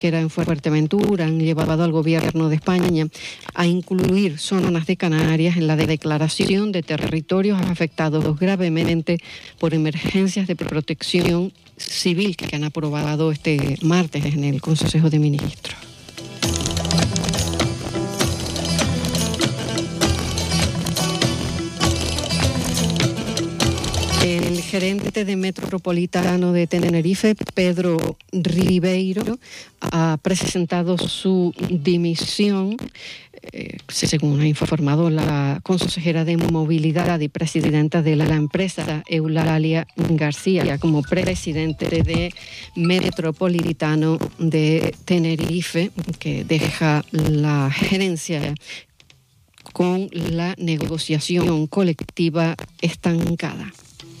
pesquera en Fuerteventura han llevado al gobierno de España a incluir zonas de Canarias en la declaración de territorios afectados gravemente por emergencias de protección civil que han aprobado este martes en el Consejo de Ministros. El gerente de Metropolitano de Tenerife, Pedro Ribeiro, ha presentado su dimisión, según ha informado la consejera de Movilidad y presidenta de la empresa, Eulalia García, como presidente de Metropolitano de Tenerife, que deja la gerencia con la negociación colectiva estancada.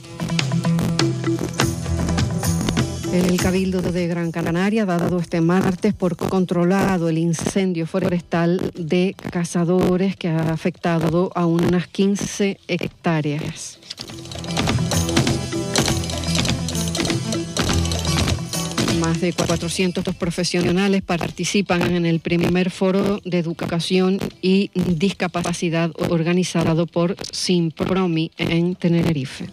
El Cabildo de Gran Canaria ha dado este martes por controlado el incendio forestal de Cazadores que ha afectado a unas 15 hectáreas. Más de 400 profesionales participan en el primer foro de educación y discapacidad organizado por Simpromi en Tenerife.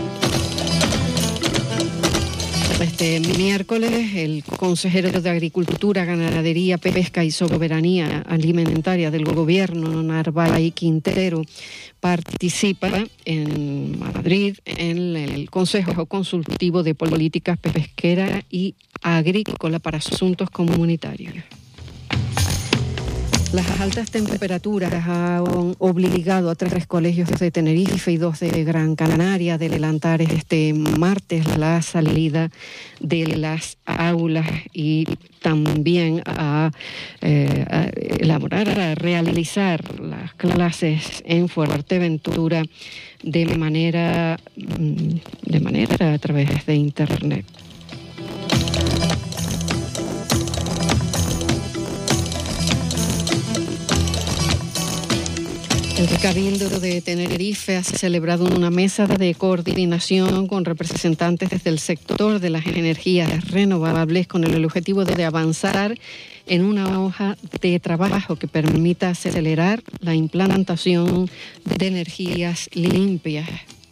Este miércoles, el consejero de Agricultura, Ganadería, Pesca y Soberanía Alimentaria del Gobierno, Narváez Quintero, participa en Madrid en el Consejo Consultivo de Políticas Pesquera y Agrícola para Asuntos Comunitarios. Las altas temperaturas han obligado a 3 colegios de Tenerife y 2 de Gran Canaria a adelantar este martes la salida de las aulas y también a realizar las clases en Fuerteventura de manera a través de Internet. El Cabildo de Tenerife ha celebrado una mesa de coordinación con representantes desde el sector de las energías renovables con el objetivo de avanzar en una hoja de trabajo que permita acelerar la implantación de energías limpias.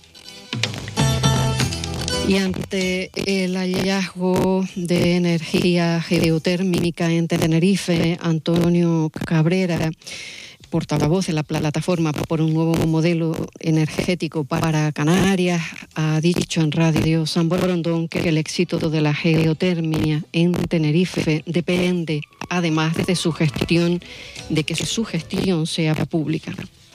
Y ante el hallazgo de energía geotérmica en Tenerife, Antonio Cabrera, portavoz de la plataforma por un nuevo modelo energético para Canarias, ha dicho en Radio San Borondón que el éxito de la geotermia en Tenerife depende, además de su gestión, de que su gestión sea pública.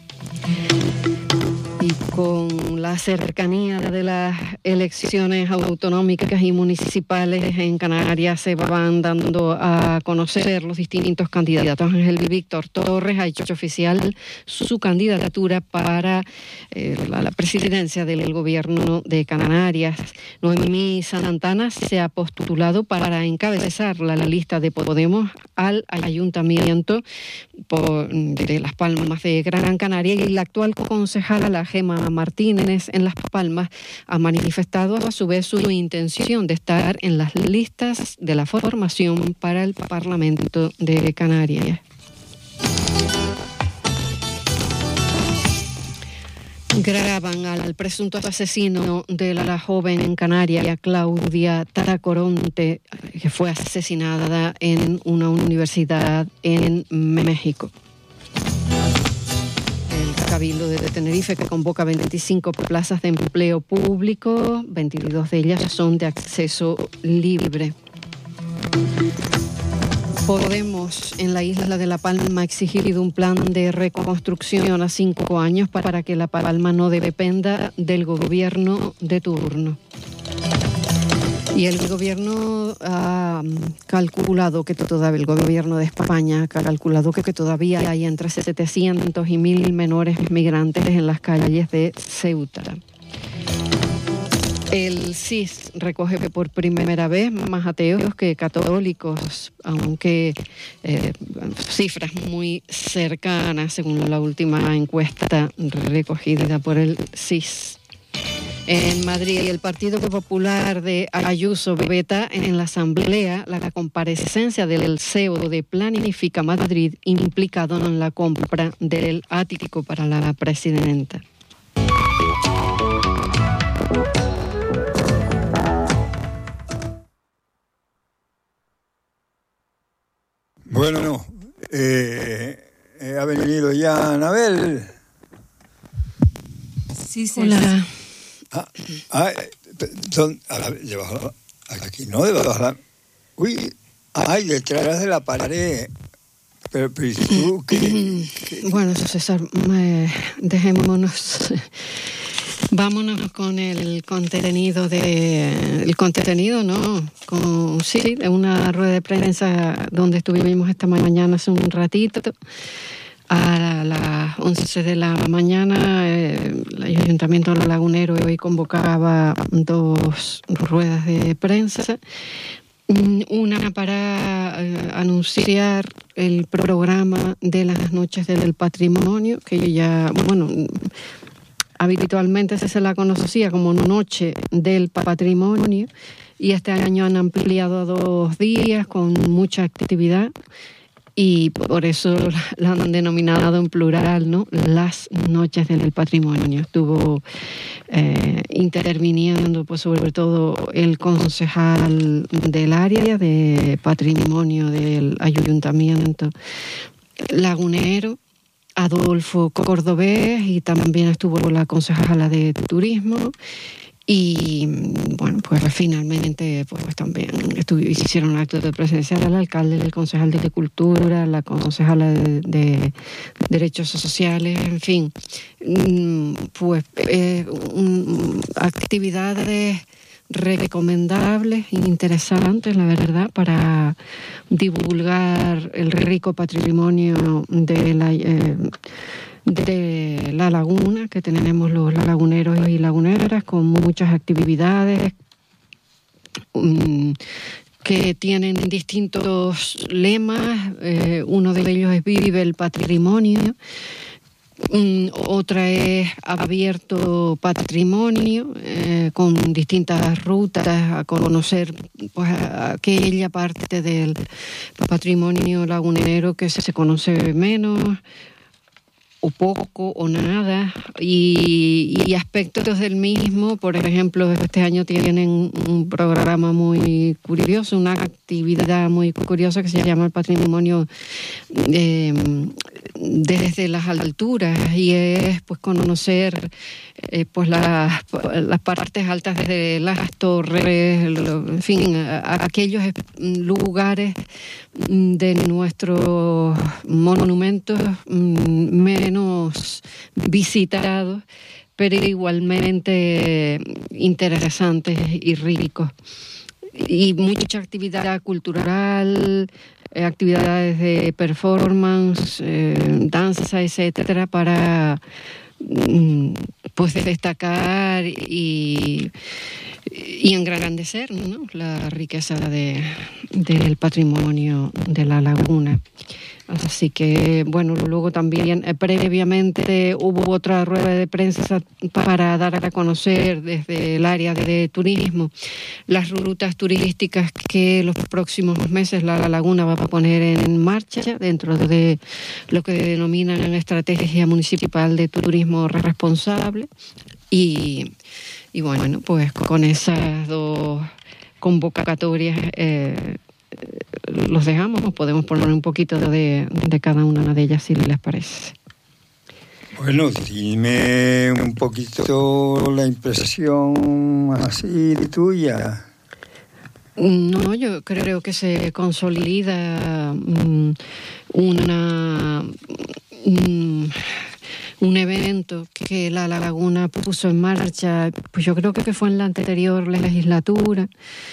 Y con la cercanía de las elecciones autonómicas y municipales en Canarias se van dando a conocer los distintos candidatos. Ángel Víctor Torres ha hecho oficial su candidatura para la presidencia del gobierno de Canarias. Noemí Santana se ha postulado para encabezar la lista de Podemos al ayuntamiento de Las Palmas de Gran Canaria, y la actual concejala Gemma Martínez en Las Palmas ha manifestado a su vez su intención de estar en las listas de la formación para el Parlamento de Canarias. Graban al presunto asesino de la joven en Canarias, Claudia Taracoronte, que fue asesinada en una universidad en México. El Cabildo de Tenerife, que convoca 25 plazas de empleo público, 22 de ellas son de acceso libre. Podemos en la isla de La Palma ha exigido un plan de reconstrucción a 5 años para que La Palma no dependa del gobierno de turno. Y el gobierno ha calculado que todavía, el gobierno de España ha calculado que todavía hay entre 700 y 1.000 menores migrantes en las calles de Ceuta. El CIS recoge por primera vez más ateos que católicos, aunque cifras muy cercanas según la última encuesta recogida por el CIS. En Madrid, el Partido Popular de Ayuso veta en la Asamblea la comparecencia del CEO de Planifica Madrid implicado en la compra del ático para la presidenta. Bueno, ha venido ya Anabel. Sí, sí. Hola. Aquí no, debajo de la... Uy, detrás de la pared. Pero tú, ¿qué? Bueno, César, dejémonos... Vámonos con el contenido de una rueda de prensa donde estuvimos esta mañana hace un ratito. A las 11 de la mañana, el Ayuntamiento Lagunero hoy convocaba 2 ruedas de prensa. Una para anunciar el programa de las noches del patrimonio, que ya, habitualmente se la conocía como Noche del Patrimonio, y este año han ampliado a 2 días con mucha actividad. Y por eso la han denominado en plural, ¿no? Las noches del patrimonio. Estuvo interviniendo, pues sobre todo el concejal del área de patrimonio del Ayuntamiento Lagunero, Adolfo Cordobés, y también estuvo la concejala de turismo. Y bueno, pues finalmente pues también hicieron actos de presencia al alcalde, el concejal de Cultura, la concejala de Derechos Sociales, en fin, pues actividades recomendables e interesantes, la verdad, para divulgar el rico patrimonio de la laguna que tenemos los laguneros y laguneras, con muchas actividades que tienen distintos lemas. Uno de ellos es Vive el Patrimonio. Otra es Abierto Patrimonio, con distintas rutas a conocer pues aquella parte del patrimonio lagunero que se conoce menos o poco o nada, y aspectos del mismo. Por ejemplo, este año tienen un programa muy curioso, una actividad muy curiosa que se llama el patrimonio desde las alturas, y es pues conocer pues las partes altas desde las torres, en fin, aquellos lugares de nuestros monumentos menos visitados, pero igualmente interesantes y ricos. Y mucha actividad cultural, actividades de performance, danza, etcétera, para pues destacar y engrandecer, ¿no?, la riqueza del patrimonio de la laguna. Así que, bueno, luego también previamente hubo otra rueda de prensa para dar a conocer desde el área de turismo las rutas turísticas que los próximos meses la laguna va a poner en marcha dentro de lo que denominan en Estrategia Municipal de Turismo Responsable. Y bueno, pues con esas 2 convocatorias los dejamos, o podemos poner un poquito de cada una de ellas, si les parece. Bueno, dime un poquito la impresión así tuya. No, yo creo que se consolida un evento que la laguna puso en marcha, pues yo creo que fue en la anterior legislatura,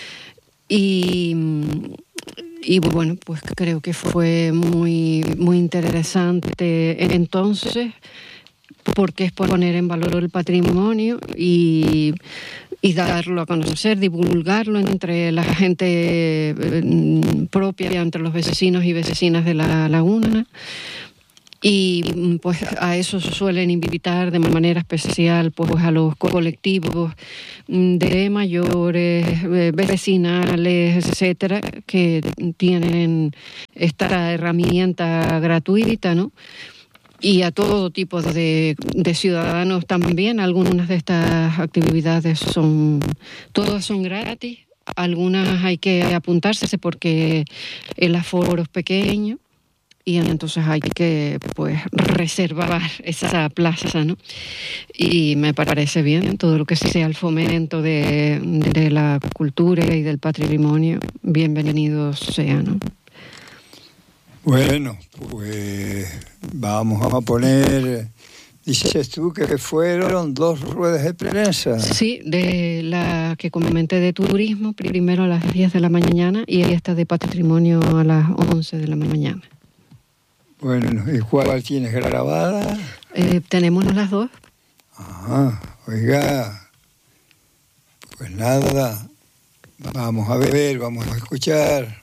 y bueno, pues creo que fue muy, muy interesante entonces, porque es poner en valor el patrimonio y darlo a conocer, divulgarlo entre la gente propia, entre los vecinos y vecinas de la laguna. Y pues a eso suelen invitar de manera especial pues a los colectivos de mayores, vecinales, etcétera, que tienen esta herramienta gratuita, ¿no? Y a todo tipo de ciudadanos también. Algunas de estas actividades todas son gratis, algunas hay que apuntarse porque el aforo es pequeño. Y entonces hay que pues reservar esa plaza, ¿no? Y me parece bien todo lo que sea el fomento de la cultura y del patrimonio, bienvenido sea, ¿no? Bueno, pues vamos a poner, dices tú que fueron 2 ruedas de prensa. Sí, de la que comenté de turismo, primero a las 10 de la mañana y esta de patrimonio a las 11 de la mañana. Bueno, ¿y cuál tienes grabada? Tenemos las 2. Ajá, oiga, pues nada, vamos a ver, vamos a escuchar.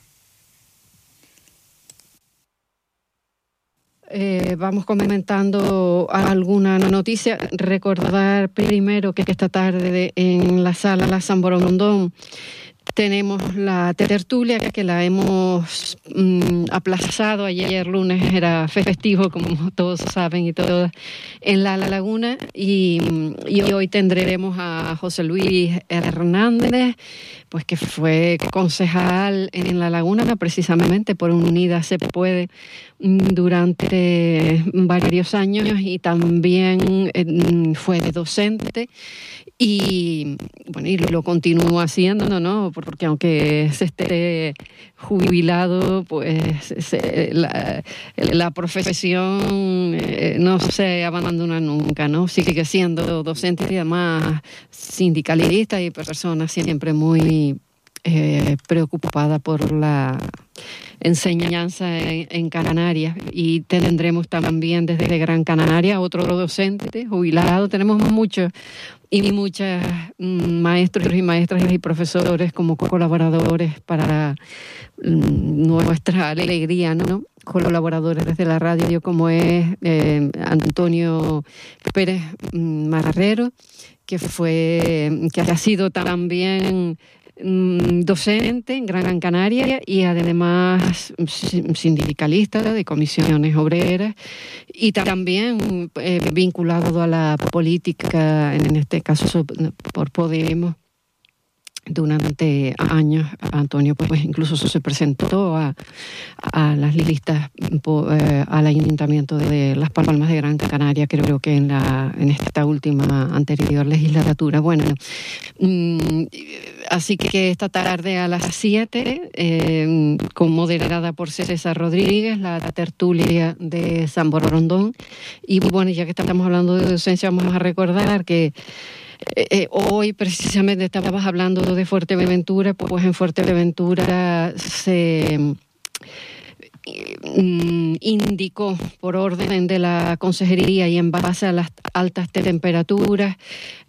Vamos comentando alguna noticia. Recordar primero que esta tarde en la sala La San Borondón tenemos la tertulia que la hemos aplazado. Ayer lunes era festivo, como todos saben y todas, en La Laguna, y hoy tendremos a José Luis Hernández, pues que fue concejal en La Laguna precisamente por Unidas Se Puede durante varios años, y también fue de docente. Y bueno, y lo continúo haciendo, ¿no? Porque aunque se esté jubilado, pues la profesión no se abandona nunca, ¿no? Sigue siendo docente y además sindicalista y persona siempre muy preocupada por la enseñanza en Canarias. Y tendremos también desde Gran Canaria otro docente jubilado. Tenemos muchos y muchas maestros y maestras y profesores como colaboradores para nuestra alegría, ¿no? Colaboradores desde la radio, como es Antonio Pérez Marrero, que ha sido también docente en Gran Canaria y además sindicalista de comisiones obreras, y también vinculado a la política, en este caso por Podemos. Durante años, Antonio pues incluso se presentó a las listas al Ayuntamiento de Las Palmas de Gran Canaria, creo que en esta última anterior legislatura. Bueno, así que esta tarde a las 7, moderada por César Rodríguez, la tertulia de San Borondón. Y bueno, ya que estamos hablando de docencia, vamos a recordar que hoy precisamente estabas hablando de Fuerteventura, pues en Fuerteventura se indicó por orden de la consejería y en base a las altas temperaturas,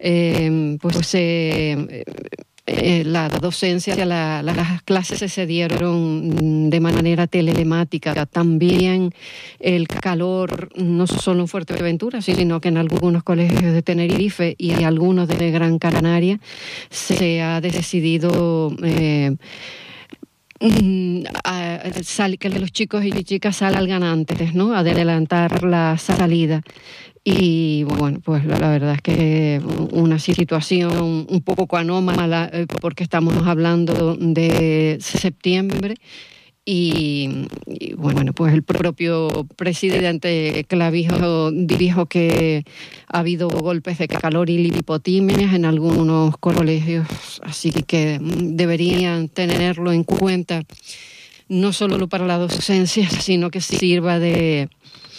la docencia, las clases se dieron de manera telemática. También el calor, no solo en Fuerteventura, sino que en algunos colegios de Tenerife y algunos de Gran Canaria se ha decidido que los chicos y chicas salgan antes, ¿no? Adelantar la salida. Y bueno, pues la verdad es que una situación un poco anómala, porque estamos hablando de septiembre y bueno, pues el propio presidente Clavijo dijo que ha habido golpes de calor y lipotimias en algunos colegios, así que deberían tenerlo en cuenta, no solo para la docencia, sino que sirva de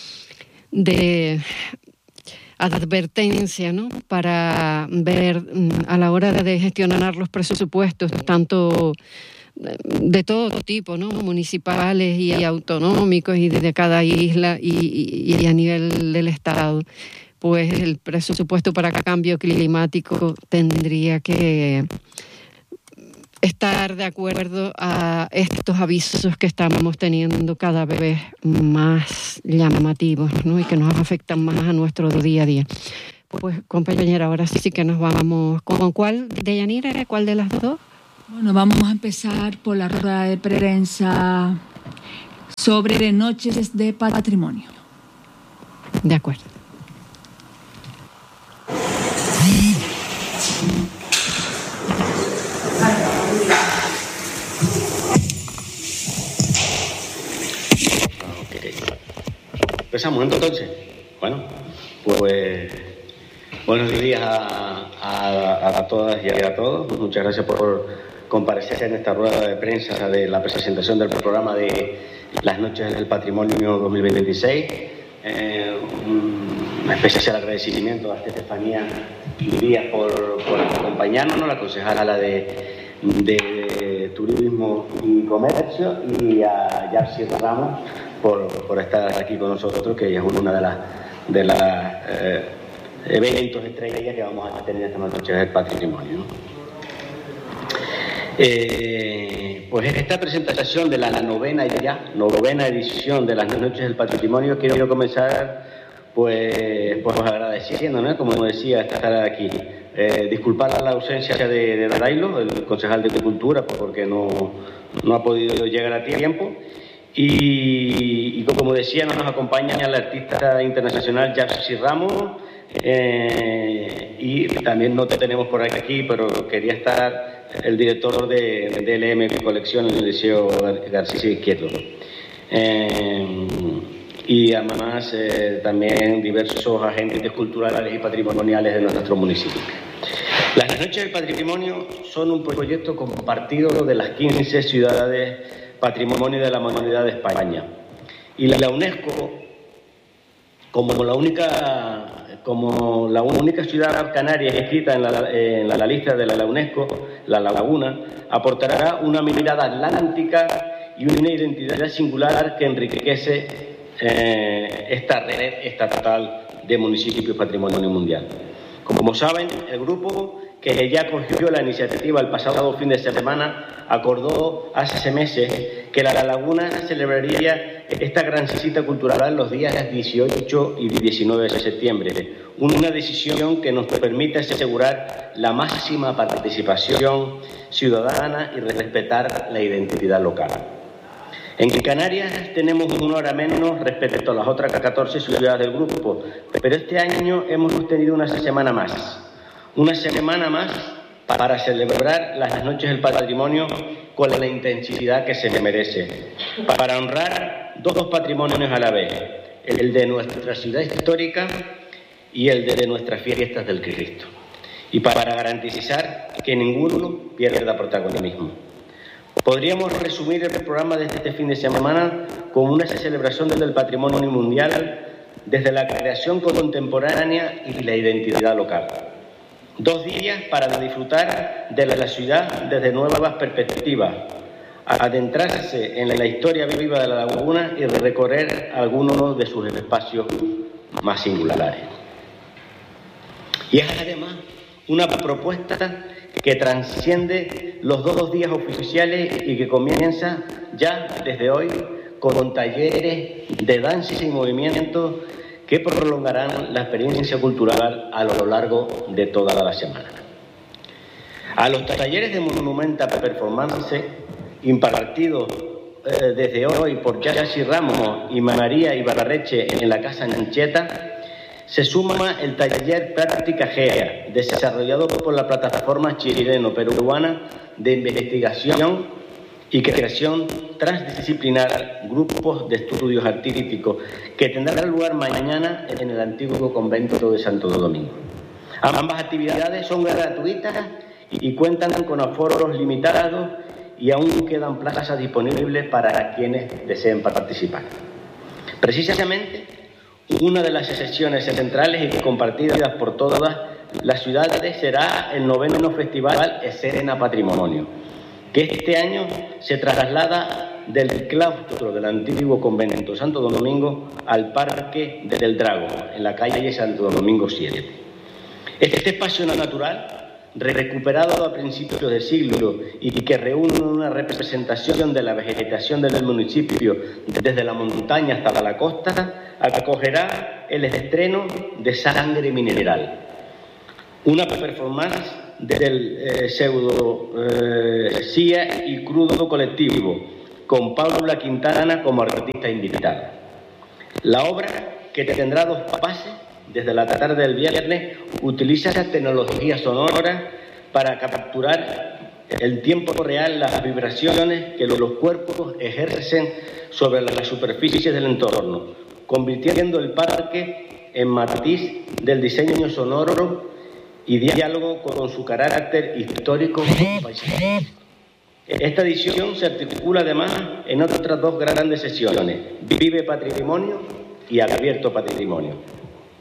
advertencia, ¿no? Para ver a la hora de gestionar los presupuestos, tanto de todo tipo, ¿no? Municipales y autonómicos y de cada isla y a nivel del Estado, pues el presupuesto para cambio climático tendría que estar de acuerdo a estos avisos que estamos teniendo cada vez más llamativos, ¿no? Y que nos afectan más a nuestro día a día. Pues, compañera, ahora sí que nos vamos. ¿Con cuál, Deyanira? ¿Cuál de las dos? Bueno, vamos a empezar por la rueda de prensa sobre Noches de Patrimonio. De acuerdo. Empezamos entonces. Bueno, pues buenos días a todas y a todos. Muchas gracias por comparecer en esta rueda de prensa de la presentación del programa de las Noches del Patrimonio 2026. Un especial agradecimiento a Estefanía Díaz por acompañarnos, la concejala de Turismo y Comercio, y a Yarsi Ramos por estar aquí con nosotros, que ella es una de las eventos estrellas que vamos a tener esta noche del patrimonio, ¿no? Pues esta presentación de la novena edición de las Noches del Patrimonio, quiero comenzar pues agradeciendo, ¿no? Como decía, estar aquí. Disculpar la ausencia de Dailo, el concejal de Cultura, porque no ha podido llegar a tiempo. Y como decía, nos acompaña el artista internacional Yarsi Ramos, y también no te tenemos por aquí, pero quería estar el director de LM Colección en el Liceo García Izquierdo. Y además también diversos agentes culturales y patrimoniales de nuestro municipio. Las Noches del Patrimonio son un proyecto compartido de las 15 ciudades Patrimonio de la Humanidad de España. Y la UNESCO, como la única ciudad canaria inscrita en la lista de la UNESCO, La Laguna, aportará una mirada atlántica y una identidad singular que enriquece esta red estatal de municipios Patrimonio Mundial. Como saben, el grupo, que ya cogió la iniciativa el pasado fin de semana, acordó hace meses que La Laguna celebraría esta gran cita cultural los días 18 y 19 de septiembre. Una decisión que nos permite asegurar la máxima participación ciudadana y respetar la identidad local. En Canarias tenemos una hora menos respecto a las otras 14 ciudades del grupo, pero este año hemos tenido una semana más. Una semana más para celebrar las Noches del Patrimonio con la intensidad que se merece, para honrar dos patrimonios a la vez, el de nuestra ciudad histórica y el de nuestras fiestas del Cristo, y para garantizar que ninguno pierda protagonismo. Podríamos resumir el programa de este fin de semana como una celebración del patrimonio mundial desde la creación contemporánea y la identidad local. 2 días para disfrutar de la ciudad desde nuevas perspectivas, adentrarse en la historia viva de La Laguna y recorrer algunos de sus espacios más singulares. Y es además una propuesta que trasciende los 2 días oficiales y que comienza ya desde hoy con talleres de danza y movimiento que prolongarán la experiencia cultural a lo largo de toda la semana. A los talleres de Monumental Performance impartidos desde hoy por Yarsi Ramos y María Ibarreche en la Casa Ancheta, se suma el taller Práctica GEA, desarrollado por la plataforma chileno-peruana de investigación y creación transdisciplinar, grupos de estudios artísticos, que tendrá lugar mañana en el antiguo convento de Santo Domingo. Ambas actividades son gratuitas y cuentan con aforos limitados, y aún quedan plazas disponibles para quienes deseen participar. Precisamente, una de las sesiones centrales y compartidas por todas las ciudades será el 9º Festival Escena Patrimonio, que este año se traslada del claustro del antiguo convento Santo Domingo al Parque del Drago, en la calle Santo Domingo 7. Este espacio natural recuperado a principios del siglo y que reúne una representación de la vegetación del municipio desde la montaña hasta la costa, acogerá el estreno de Sangre Mineral, una performance del pseudo CIA y Crudo colectivo, con Paula Quintana como artista invitada. La obra, que tendrá 2 fases, desde la tarde del viernes, utiliza tecnología sonora para capturar el tiempo real, las vibraciones que los cuerpos ejercen sobre las superficies del entorno, convirtiendo el parque en matiz del diseño sonoro y diálogo con su carácter histórico y paisajístico. Esta edición se articula además en otras 2 grandes sesiones, Vive Patrimonio y Abierto Patrimonio.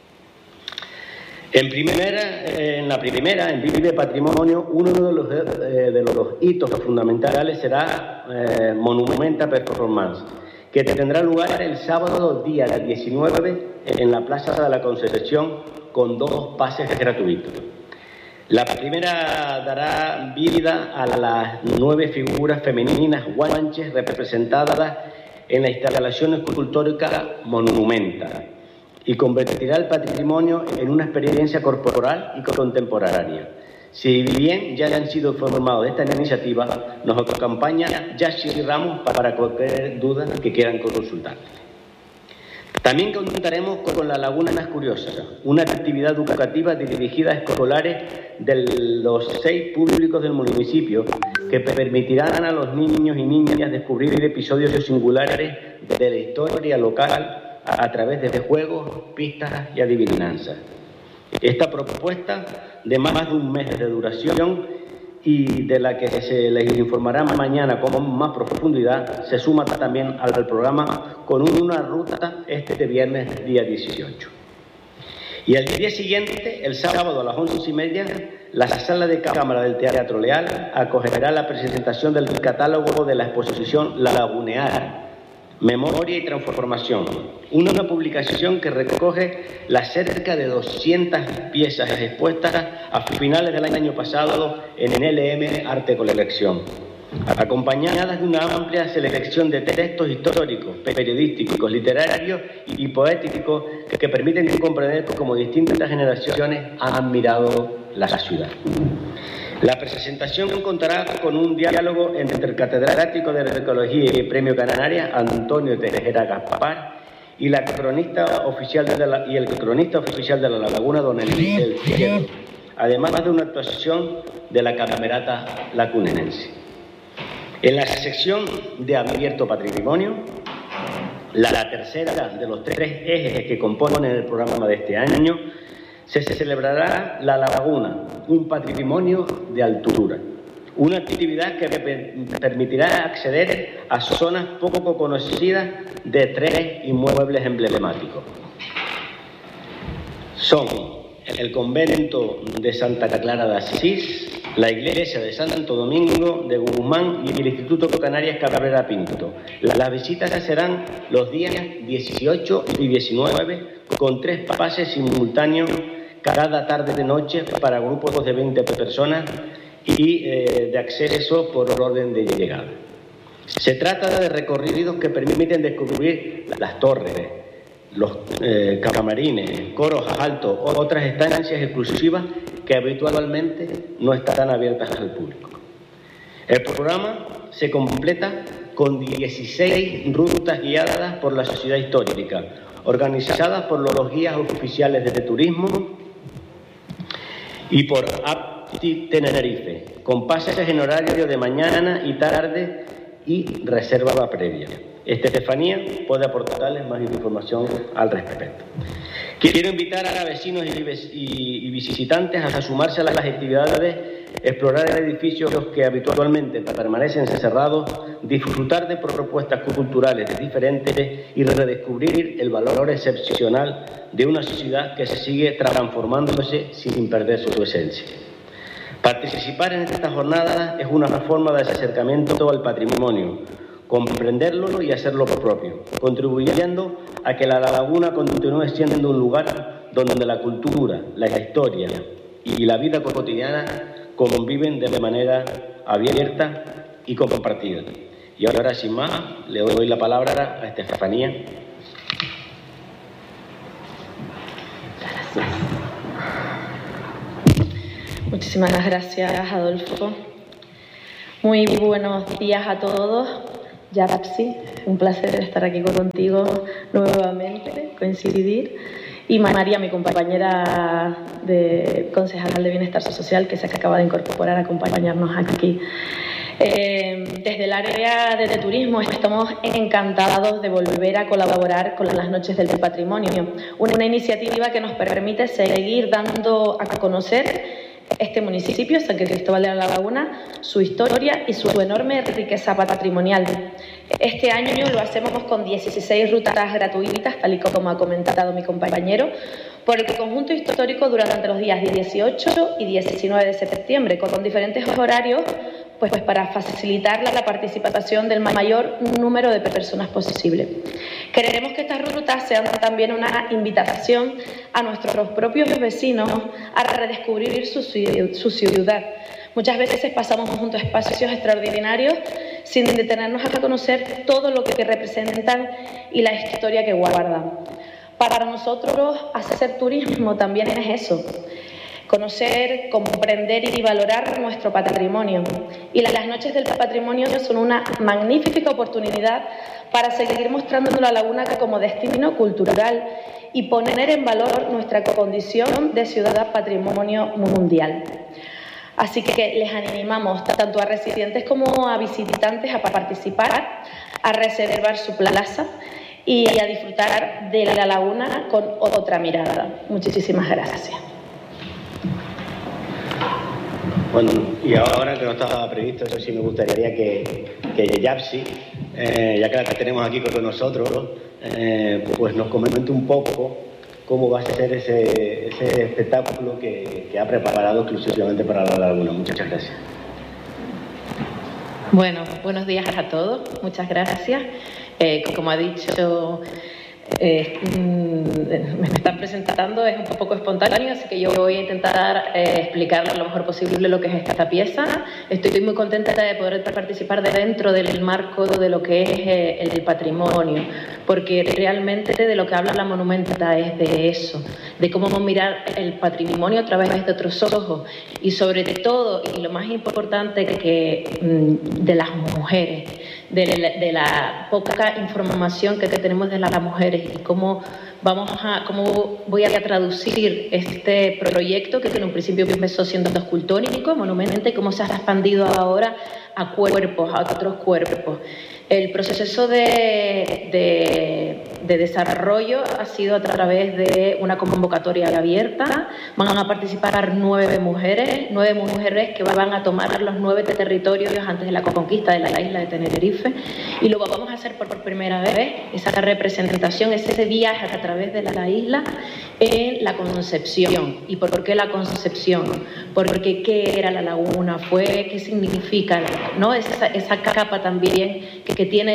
En la primera, en Vive Patrimonio, uno de los hitos fundamentales será Monumenta Performance, que tendrá lugar el sábado día 19 en la Plaza de la Concepción con 2 pases gratuitos. La primera dará vida a las 9 figuras femeninas guanches representadas en la instalación escultórica Monumenta y convertirá el patrimonio en una experiencia corporal y contemporánea. Si bien ya han sido informados de esta iniciativa, nos acompaña Yashi Ramos para cualquier duda que quieran consultar. También contaremos con la Laguna Curiosa, una actividad educativa dirigida a escolares de los 6 públicos del municipio que permitirán a los niños y niñas descubrir episodios singulares de la historia local a través de juegos, pistas y adivinanzas. Esta propuesta, de más de un mes de duración y de la que se les informará mañana con más profundidad, se suma también al programa con una ruta este viernes día 18. Y al día siguiente, el sábado a las 11:30, la sala de cámara del Teatro Leal acogerá la presentación del catálogo de la exposición La Lagunear, Memoria y Transformación, una publicación que recoge las cerca de 200 piezas expuestas a finales del año pasado en LM Arte Colección, acompañadas de una amplia selección de textos históricos, periodísticos, literarios y poéticos que permiten comprender cómo distintas generaciones han mirado la ciudad. La presentación contará con un diálogo entre el catedrático de Arqueología y Premio Canarias, Antonio Tejera Gaspar, y el cronista oficial de la Laguna, don Eliseo Fierro, además de una actuación de la Camerata Lacunense. En la sección de Abierto Patrimonio, la tercera de los 3 ejes que componen el programa de este año, se celebrará La Laguna, un patrimonio de altura, una actividad que permitirá acceder a zonas poco conocidas de 3 inmuebles emblemáticos. Son el convento de Santa Clara de Asís, la iglesia de Santo Domingo de Guzmán y el Instituto Canarias Cabrera Pinto. Las visitas serán los días 18 y 19 con 3 pases simultáneos cada tarde de noche para grupos de 20 personas y de acceso por orden de llegada. Se trata de recorridos que permiten descubrir las torres, los camarines, coros altos, otras estancias exclusivas que habitualmente no estarán abiertas al público. El programa se completa con 16 rutas guiadas por la Sociedad Histórica, organizadas por los guías oficiales de turismo y por Apti Tenerife, con pases en horario de mañana y tarde y reserva previa. Estefanía puede aportarles más información al respecto. Quiero invitar a vecinos y visitantes a sumarse a las actividades, explorar edificios que habitualmente permanecen cerrados, disfrutar de propuestas culturales diferentes y redescubrir el valor excepcional de una ciudad que se sigue transformándose sin perder su esencia. Participar en esta jornada es una forma de acercamiento al patrimonio, comprenderlo y hacerlo propio, contribuyendo a que la Laguna continúe siendo un lugar donde la cultura, la historia y la vida cotidiana conviven de manera abierta y compartida. Y ahora, sin más, le doy la palabra a Estefanía. Gracias. Muchísimas gracias, Adolfo. Muy buenos días a todos. Yapsi, un placer estar aquí contigo nuevamente, coincidir. Y María, mi compañera de concejal de Bienestar Social, que se acaba de incorporar a acompañarnos aquí. Desde el área de turismo estamos encantados de volver a colaborar con las Noches del Patrimonio, una iniciativa que nos permite seguir dando a conocer este municipio, San Cristóbal de la Laguna, su historia y su enorme riqueza patrimonial. Este año lo hacemos con 16 rutas gratuitas, tal y como ha comentado mi compañero, por el conjunto histórico durante los días 18 y 19 de septiembre, con diferentes horarios, pues para facilitar la participación del mayor número de personas posible. Queremos que estas rutas sean también una invitación a nuestros propios vecinos a redescubrir su ciudad. Muchas veces pasamos junto a espacios extraordinarios sin detenernos a conocer todo lo que representan y la historia que guardan. Para nosotros, hacer turismo también es eso. Conocer, comprender y valorar nuestro patrimonio. Y las Noches del Patrimonio son una magnífica oportunidad para seguir mostrando la laguna como destino cultural y poner en valor nuestra condición de ciudad patrimonio mundial. Así que les animamos tanto a residentes como a visitantes a participar, a reservar su plaza y a disfrutar de la laguna con otra mirada. Muchísimas gracias. Bueno, y ahora que no estaba previsto, eso sí me gustaría que Yapsi, ya que la tenemos aquí con nosotros, pues nos comente un poco cómo va a ser ese espectáculo que ha preparado exclusivamente para la laguna. Muchas gracias. Bueno, buenos días a todos. Muchas gracias. Como ha dicho, me están presentando, es un poco espontáneo, así que yo voy a intentar explicar lo mejor posible lo que es esta pieza. Estoy muy contenta de poder participar dentro del marco de lo que es el patrimonio, porque realmente de lo que habla la monumenta es de eso, de cómo mirar el patrimonio a través de otros ojos y sobre todo, y lo más importante, de las mujeres, de la poca información que tenemos de las mujeres y cómo voy a traducir este proyecto que en un principio empezó siendo escultórico, monumento, y cómo se ha expandido ahora a cuerpos, a otros cuerpos. El proceso de desarrollo ha sido a través de una convocatoria abierta. Van a participar 9 mujeres que van a tomar los 9 territorios antes de la conquista de la isla de Tenerife, y luego vamos a hacer por primera vez esa representación, ese viaje a través de la isla en la Concepción. ¿Y por qué la Concepción? Porque qué era la laguna, qué significa, ¿no? Esa capa también que tiene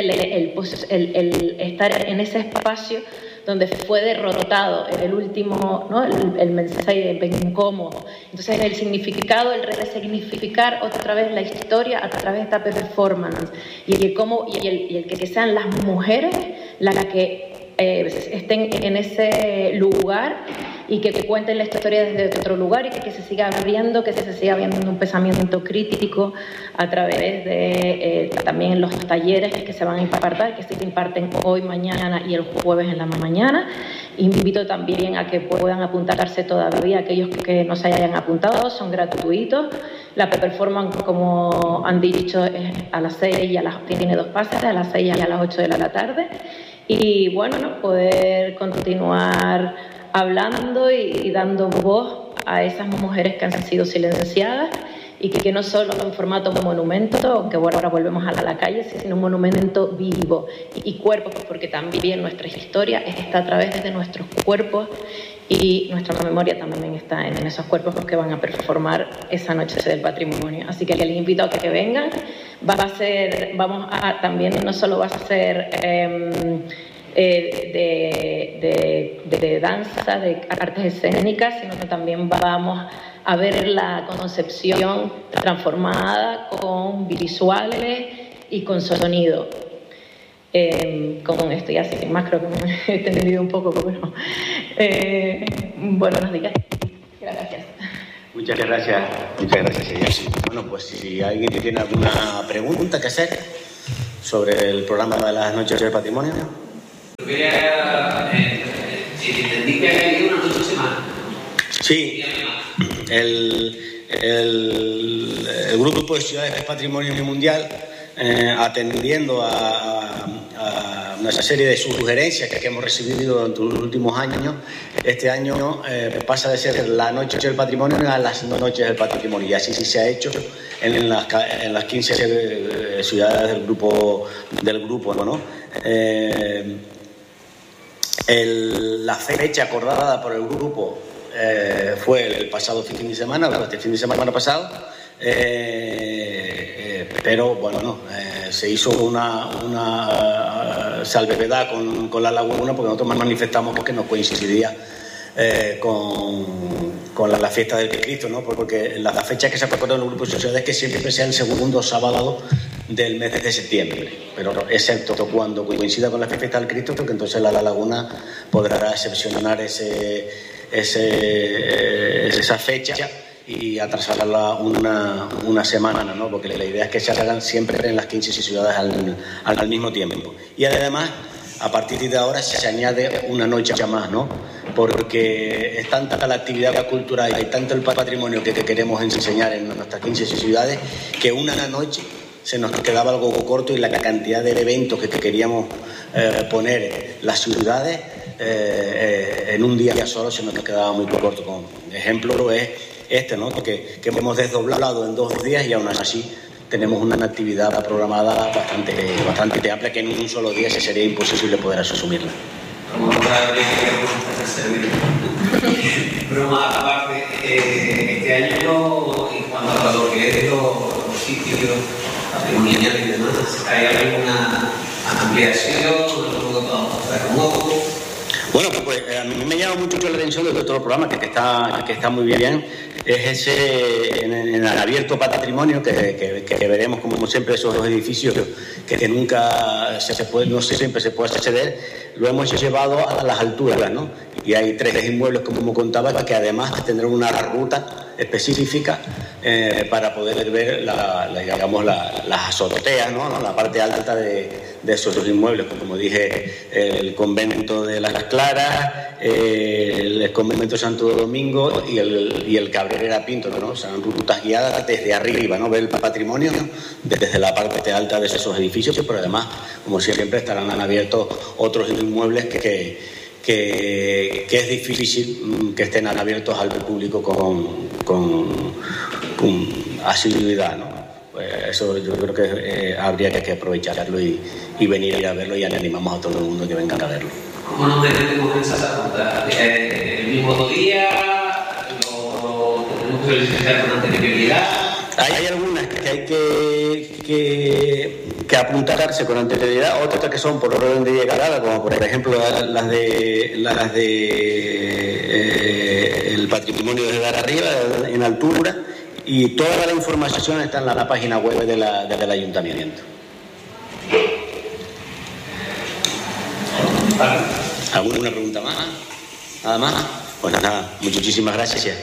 el estar en ese espacio donde fue derrotado el último, ¿no? el mensaje incómodo. Entonces el significado, el resignificar otra vez la historia a través de esta performance y el que sean las mujeres las que estén en ese lugar y que cuenten la historia desde otro lugar y que se siga abriendo, que se siga viendo un pensamiento crítico a través de también los talleres que se van a impartir, que se imparten hoy, mañana y el jueves en la mañana. Invito también a que puedan apuntarse todavía aquellos que no se hayan apuntado, son gratuitos. La performance, como han dicho, es a las 6 y tiene 2 pases, a las 6 y a las 8 de la tarde. Y bueno, ¿no? Poder continuar hablando y dando voz a esas mujeres que han sido silenciadas y que no solo en formato monumento, aunque ahora volvemos a la calle, sino un monumento vivo y cuerpos, porque también nuestra historia está a través de nuestros cuerpos y nuestra memoria también está en esos cuerpos que van a performar esa noche del patrimonio. Así que les invito a que vengan. También no solo va a ser de danza, de artes escénicas, sino que también vamos a ver la concepción transformada con visuales y con sonido. Con esto ya sin más, creo que me he extendido un poco, pero buenos días. Gracias. Muchas gracias, Ella. Bueno, pues si alguien tiene alguna pregunta que hacer sobre el programa de las Noches del Patrimonio. Entendí que hay una noche semana. Sí, el Grupo de Ciudades del Patrimonio Mundial, atendiendo a una serie de sugerencias que hemos recibido durante los últimos años, este año pasa de ser la Noche del Patrimonio a las Noches del Patrimonio, y así se ha hecho en las 15 ciudades del grupo, ¿no? La fecha acordada por el grupo fue el pasado fin de semana, este fin de semana pasado, pero bueno, no, se hizo una salvedad con la laguna, porque nosotros manifestamos que no coincidía con la fiesta del Cristo, ¿no? Porque la fecha que se acordó en el grupo de sociedades es que siempre sea el segundo sábado del mes de septiembre, pero excepto cuando coincida con la fiesta del Cristo, porque entonces la laguna podrá excepcionar esa fecha y atrasarla una semana, ¿no? Porque la idea es que se hagan siempre en las 15 ciudades al mismo tiempo. Y además, a partir de ahora se añade una noche más, ¿no? Porque es tanta la actividad cultural y tanto el patrimonio que queremos enseñar en nuestras 15 ciudades, que una noche se nos quedaba algo corto, y la cantidad de eventos que queríamos poner las ciudades en un día solo se nos quedaba muy corto. Como ejemplo es ¿no? Que hemos desdoblado en 2 días, y aún así tenemos una actividad programada bastante amplia, que en un solo día sería imposible poder asumirla. Broma aparte, este año, en cuanto a lo que es los sitios patrimoniales y demás, ¿hay alguna ampliación? Bueno, pues a mí me llama mucho la atención de todo el programa, que está muy bien, es ese en el abierto patrimonio, que veremos como siempre esos edificios que nunca no siempre se puede acceder, lo hemos llevado a las alturas, ¿no? Y hay 3 inmuebles, como contaba, que además tendrán una ruta específica para poder ver las azoteas, ¿no? La parte alta de esos 2 inmuebles, como dije, el convento de Las Claras, el convento de Santo Domingo y el Cabrera Pinto, ¿no? Serán rutas guiadas desde arriba, ¿no? Ver el patrimonio, ¿no? Desde la parte alta de esos edificios, pero además, como siempre, estarán abiertos otros inmuebles que es difícil que estén abiertos al público con asiduidad, ¿no? Pues eso yo creo que habría que aprovecharlo y venir a verlo, y animamos a todo el mundo que vengan a verlo. ¿Cómo nos metemos en esa pregunta? ¿El mismo día? ¿Lo tenemos que solicitar con anterioridad? Hay algunas que hay que apuntarse con anterioridad, otras que son por orden de llegada, como por ejemplo las de el patrimonio de dar arriba, en altura, y toda la información está en la página web del ayuntamiento. ¿Alguna pregunta más? ¿Nada más? Pues nada, muchísimas gracias.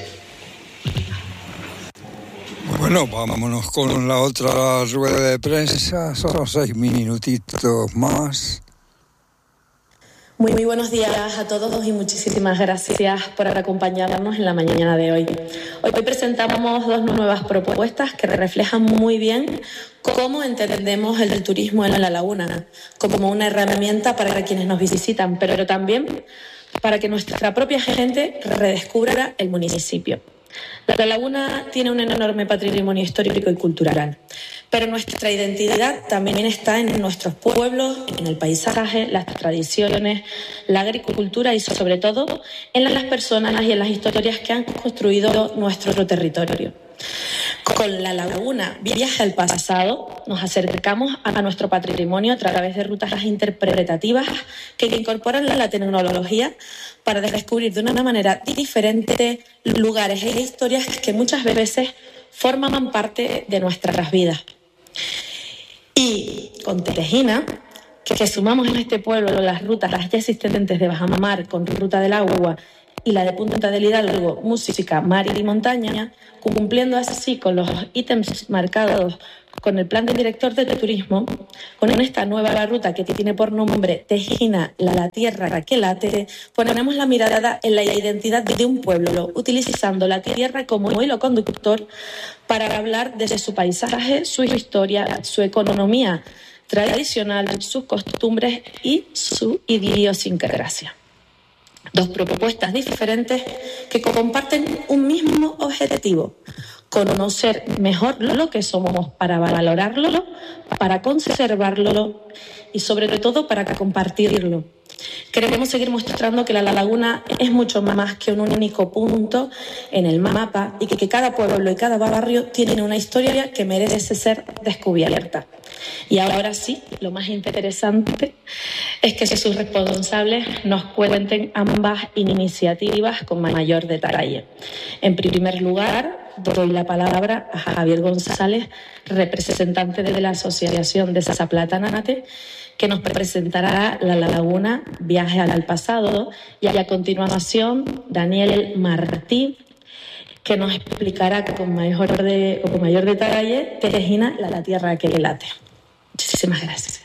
Bueno, vámonos con la otra rueda de prensa, son 6 minutitos más. Muy buenos días a todos y muchísimas gracias por acompañarnos en la mañana de hoy. Hoy presentamos 2 nuevas propuestas que reflejan muy bien cómo entendemos el turismo en la laguna, como una herramienta para quienes nos visitan, pero también para que nuestra propia gente redescubra el municipio. La laguna tiene un enorme patrimonio histórico y cultural, pero nuestra identidad también está en nuestros pueblos, en el paisaje, las tradiciones, la agricultura y sobre todo en las personas y en las historias que han construido nuestro territorio. Con la laguna Viaje al Pasado nos acercamos a nuestro patrimonio a través de rutas interpretativas que incorporan la tecnología para descubrir de una manera diferente lugares e historias que muchas veces forman parte de nuestras vidas. Y con Tejina, que sumamos en este pueblo las rutas ya existentes de Bajamar con Ruta del Agua y la de Punta del Hidalgo, música, mar y montaña, cumpliendo así con los ítems marcados con el plan del director de turismo, con esta nueva ruta que tiene por nombre Tejina, la tierra que late, ponemos la mirada en la identidad de un pueblo, utilizando la tierra como hilo conductor para hablar desde su paisaje, su historia, su economía tradicional, sus costumbres y su idiosincrasia. Dos propuestas diferentes que comparten un mismo objetivo: conocer mejor lo que somos para valorarlo, para conservarlo y sobre todo para compartirlo. Queremos seguir mostrando que la laguna es mucho más que un único punto en el mapa y que cada pueblo y cada barrio tiene una historia que merece ser descubierta. Y ahora sí, lo más interesante es que sus responsables nos cuenten ambas iniciativas con mayor detalle. En primer lugar, doy la palabra a Javier González, representante de la Asociación de Zaplatanate, que nos presentará la laguna Viaje al Pasado, y a continuación Daniel Martí, que nos explicará con mayor detalle Tejina, la tierra que late. Muchísimas gracias.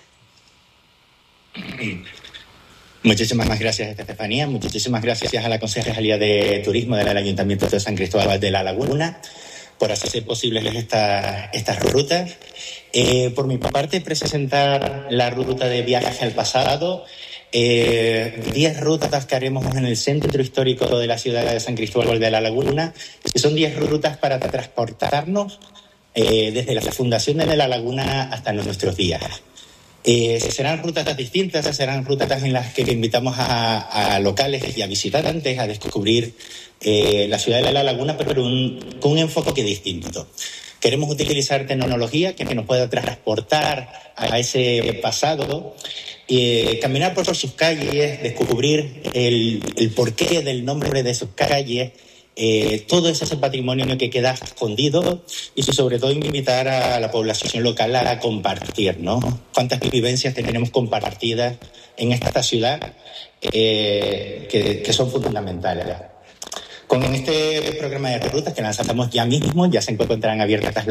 Muchísimas gracias, Estefanía. Muchísimas gracias a la Concejalía de Turismo del Ayuntamiento de San Cristóbal de la Laguna por hacer posibles estas rutas. Por mi parte, presentar la ruta de Viaje al Pasado, 10 rutas que haremos en el centro histórico de la ciudad de San Cristóbal de la Laguna. Son 10 rutas para transportarnos desde la fundación de la laguna hasta nuestros días. Serán rutas distintas, serán rutas en las que invitamos a locales y a visitantes a descubrir la ciudad de la laguna, pero con un enfoque distinto. Queremos utilizar tecnología que nos pueda transportar a ese pasado, caminar por sus calles, descubrir el porqué del nombre de sus calles, todo ese patrimonio que queda escondido, y sobre todo invitar a la población local a compartir, ¿no? Cuántas vivencias tenemos compartidas en esta ciudad que son fundamentales. Con este programa de rutas que lanzamos ya mismo, ya se encuentran abiertas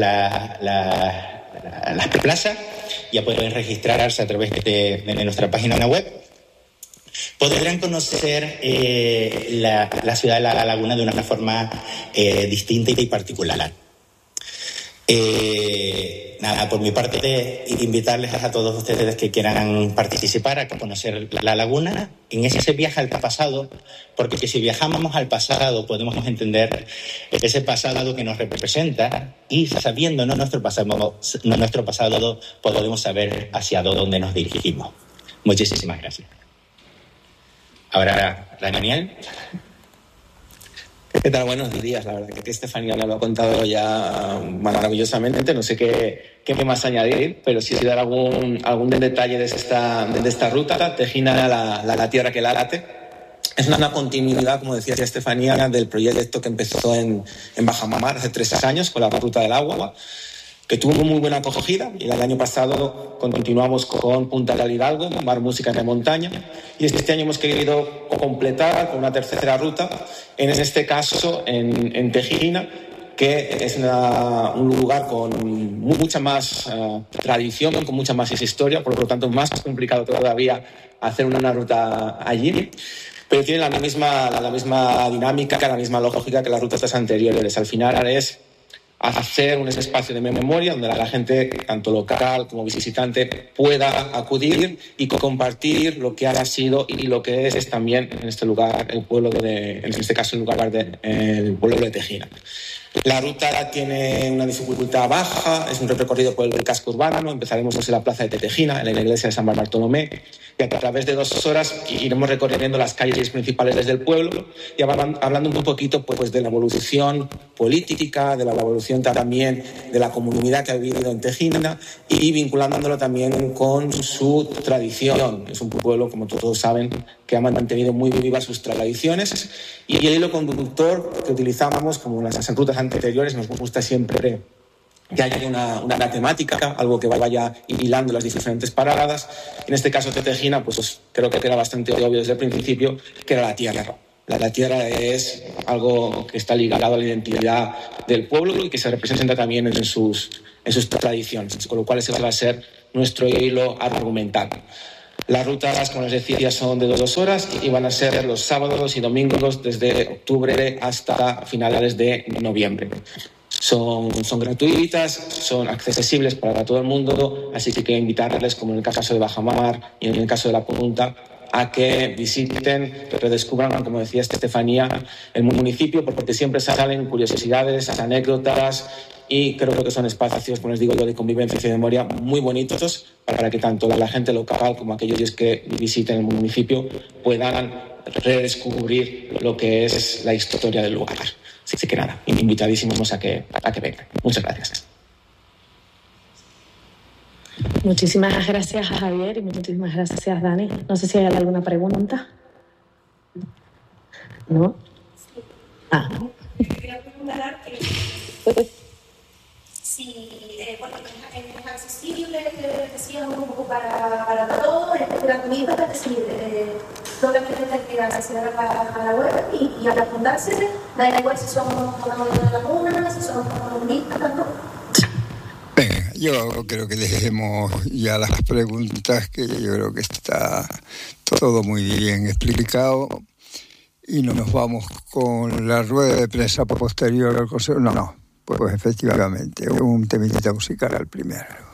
las plazas, ya pueden registrarse a través de nuestra página web. Podrán conocer la ciudad de la laguna de una forma distinta y particular. Por mi parte, invitarles a todos ustedes que quieran participar a conocer la laguna en ese viaje al pasado, porque si viajamos al pasado podemos entender ese pasado que nos representa, y sabiendo nuestro pasado podemos saber hacia dónde nos dirigimos. Muchísimas gracias. Ahora, Daniel. ¿Qué tal? Buenos días. La verdad que Estefanía lo ha contado ya maravillosamente. No sé qué más añadir, pero sí dar algún detalle de esta ruta. Tejina, la tierra que late. Es una continuidad, como decía Estefanía, del proyecto que empezó en Bajamar hace 3 años con la Ruta del Agua, que tuvo muy buena acogida, y el año pasado continuamos con Punta del Hidalgo, mar, música y montaña, y este año hemos querido completar con una tercera ruta, en este caso en Tejina, que es un lugar con mucha más tradición, con mucha más historia, por lo tanto más complicado todavía hacer una ruta allí, pero tiene la misma dinámica, la misma lógica que las rutas anteriores. Al final es hacer un espacio de memoria donde la gente, tanto local como visitante, pueda acudir y compartir lo que ha sido y lo que es también en este lugar el pueblo en este caso el pueblo de Tejina. La ruta tiene una dificultad baja, es un recorrido por el casco urbano. Empezaremos desde la plaza de Tejina, en la iglesia de San Bartolomé, y a través de 2 horas iremos recorriendo las calles principales desde el pueblo y hablando un poquito pues, de la evolución política, de la evolución también de la comunidad que ha vivido en Tejina y vinculándolo también con su tradición. Es un pueblo, como todos saben, que ha mantenido muy vivas sus tradiciones y el hilo conductor que utilizamos, como en las rutas anteriores, nos gusta siempre que haya una temática, algo que vaya hilando las diferentes paradas. En este caso de Tejina, pues creo que era bastante obvio desde el principio que era la tierra. La tierra es algo que está ligado a la identidad del pueblo y que se representa también en sus tradiciones, con lo cual ese va a ser nuestro hilo argumental. Las rutas, como les decía, son de 2 horas y van a ser los sábados y domingos desde octubre hasta finales de noviembre. Son gratuitas, son accesibles para todo el mundo, así que quiero invitarles, como en el caso de Bajamar y en el caso de La Punta, a que visiten, redescubran, como decía Estefanía, el municipio, porque siempre salen curiosidades, anécdotas, y creo que son espacios, como les digo yo, de convivencia y de memoria muy bonitos para que tanto la gente local como aquellos que visiten el municipio puedan redescubrir lo que es la historia del lugar. Así que nada, invitadísimos a que vengan. Muchas gracias. Muchísimas gracias, Javier, y muchísimas gracias, Dani. No sé si hay alguna pregunta. ¿No? No. Quería preguntar si es accesible, decía, un poco para todos, es gratuito, es decir, solamente hay que acceder a la web y al apuntarse, da igual si somos de la laguna, si somos comunistas, ¿no? Venga, yo creo que dejemos ya las preguntas, que yo creo que está todo muy bien explicado, y nos vamos con la rueda de prensa posterior al consejo. No, pues efectivamente, un temitita musical al primero.